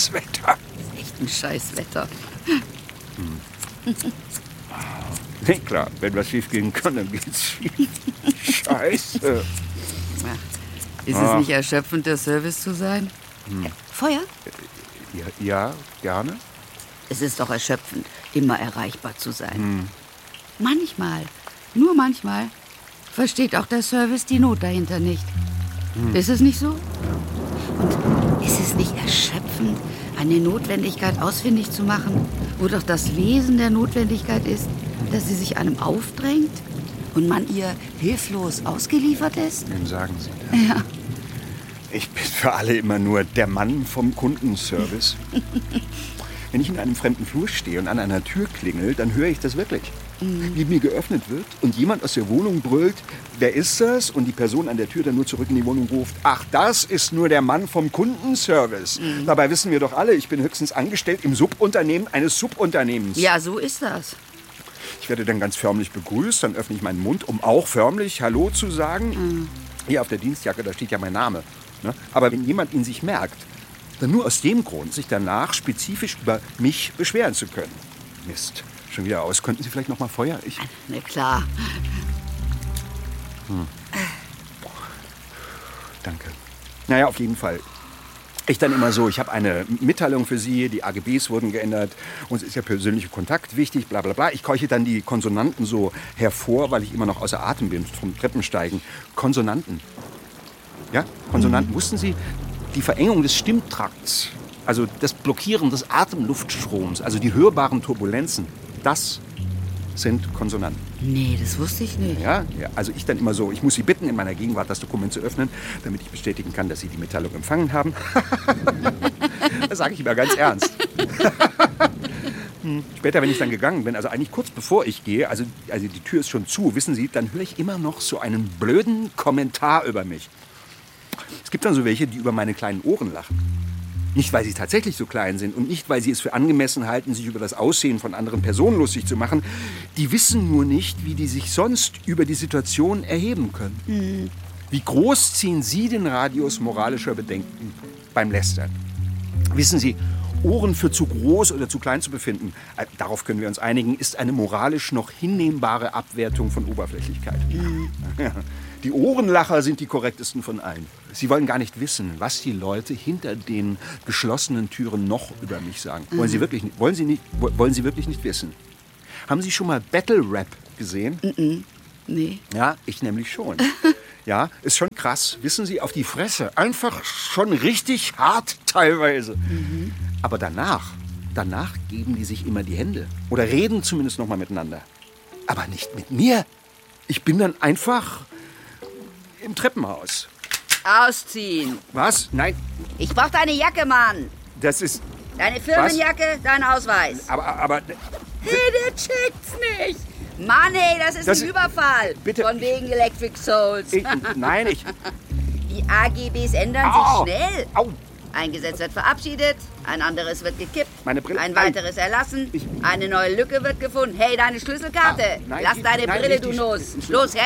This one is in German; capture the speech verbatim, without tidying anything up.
Scheißwetter. Echt ein Scheißwetter. Hm. Nee, klar, wenn was schief gehen kann, dann geht's schief. Scheiße. Ist ah. es nicht erschöpfend, der Service zu sein? Hm. Feuer? Ja, ja, gerne. Es ist doch erschöpfend, immer erreichbar zu sein. Hm. Manchmal, nur manchmal, versteht auch der Service die Not dahinter nicht. Hm. Ist es nicht so? Und ist es nicht erschöpfend, eine Notwendigkeit ausfindig zu machen, wo doch das Wesen der Notwendigkeit ist, dass sie sich einem aufdrängt und man ihr hilflos ausgeliefert ist? Wem sagen Sie das? Ja. Ich bin für alle immer nur der Mann vom Kundenservice. Wenn ich in einem fremden Flur stehe und an einer Tür klingel, dann höre ich das wirklich. Mhm. Wie mir geöffnet wird und jemand aus der Wohnung brüllt, wer ist das? Und die Person an der Tür dann nur zurück in die Wohnung ruft, ach, das ist nur der Mann vom Kundenservice. Mhm. Dabei wissen wir doch alle, ich bin höchstens angestellt im Subunternehmen eines Subunternehmens. Ja, so ist das. Ich werde dann ganz förmlich begrüßt, dann öffne ich meinen Mund, um auch förmlich Hallo zu sagen. Mhm. Hier auf der Dienstjacke, da steht ja mein Name. Ne? Aber wenn jemand ihn sich merkt, dann nur aus dem Grund, sich danach spezifisch über mich beschweren zu können. Mist, schon wieder aus. Könnten Sie vielleicht noch mal Feuer? Ich... Na klar. Hm. Danke. Naja, auf jeden Fall. Ich dann immer so, ich habe eine Mitteilung für Sie, die A G Bs wurden geändert, uns ist ja persönlicher Kontakt wichtig, bla bla bla. Ich keuche dann die Konsonanten so hervor, weil ich immer noch außer Atem bin vom Treppensteigen. Konsonanten. Ja, Konsonanten. Mhm. Wussten Sie, die Verengung des Stimmtrakts, also das Blockieren des Atemluftstroms, also die hörbaren Turbulenzen, das sind Konsonanten. Nee, das wusste ich nicht. Ja, ja, also ich dann immer so, ich muss Sie bitten, in meiner Gegenwart das Dokument zu öffnen, damit ich bestätigen kann, dass Sie die Mitteilung empfangen haben. Das sage ich immer ganz ernst. hm. Später, wenn ich dann gegangen bin, also eigentlich kurz bevor ich gehe, also, also die Tür ist schon zu, wissen Sie, dann höre ich immer noch so einen blöden Kommentar über mich. Es gibt dann so welche, die über meine kleinen Ohren lachen. Nicht, weil sie tatsächlich so klein sind und nicht, weil sie es für angemessen halten, sich über das Aussehen von anderen Personen lustig zu machen. Die wissen nur nicht, wie die sich sonst über die Situation erheben können. Mhm. Wie groß ziehen Sie den Radius moralischer Bedenken beim Lästern? Wissen Sie, Ohren für zu groß oder zu klein zu befinden, äh, darauf können wir uns einigen, ist eine moralisch noch hinnehmbare Abwertung von Oberflächlichkeit. Mhm. Ja. Die Ohrenlacher sind die korrektesten von allen. Sie wollen gar nicht wissen, was die Leute hinter den geschlossenen Türen noch über mich sagen. Mhm. Wollen Sie wirklich nicht, wollen Sie nicht, wollen Sie wirklich nicht wissen? Haben Sie schon mal Battle Rap gesehen? Mhm. Nee. Ja, ich nämlich schon. Ja, ist schon krass. Wissen Sie, auf die Fresse. Einfach schon richtig hart teilweise. Mhm. Aber danach, danach geben die sich immer die Hände. Oder reden zumindest noch mal miteinander. Aber nicht mit mir. Ich bin dann einfach im Treppenhaus. Ausziehen. Was? Nein. Ich brauch deine Jacke, Mann. Das ist... Deine Firmenjacke, dein Ausweis. Aber, aber... Hey, der checkt's nicht. Mann, ey, das ist das ein Überfall. Bitte. Von wegen Electric Souls. Ich, nein, ich... Die A G Bs ändern Au. sich schnell. Au. Ein Gesetz wird verabschiedet, ein anderes wird gekippt, Meine Brille. ein weiteres erlassen, ich, eine neue Lücke wird gefunden. Hey, deine Schlüsselkarte. Ah, nein, Lass die, deine nein, Brille, nicht du die Nuss. Sch- Los, her